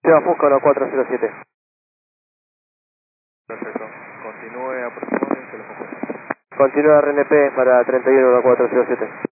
Lleva Fusca 1407. Perfecto. Continúe aproximadamente los ojos. Continúa RNP para 31 1407.